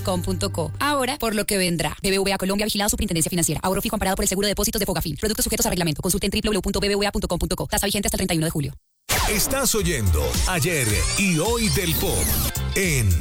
.com.co. Ahora, por lo que vendrá. BBVA Colombia, vigilado Superintendencia Financiera. Ahorro fijo amparado por el seguro de depósitos de Fogafín. Productos sujetos a reglamento. Consulte en www.bbva.com.co. Tasa vigente hasta el 31 de julio. Estás oyendo Ayer y Hoy del Pop en